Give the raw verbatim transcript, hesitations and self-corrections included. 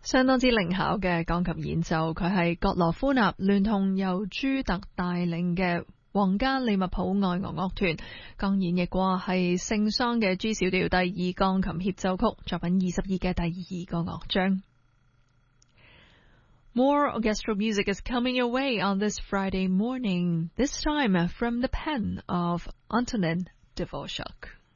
相當之靈巧嘅鋼琴演奏，佢係葛羅夫納聯同由朱特帶領嘅皇家利物浦愛樂樂團剛演繹過係聖桑嘅 G 小調第二鋼琴協奏曲，作品二十二嘅第二個樂章。More orchestral music is coming your way on this Friday morning, this time from the pen of Antonin Dvorak.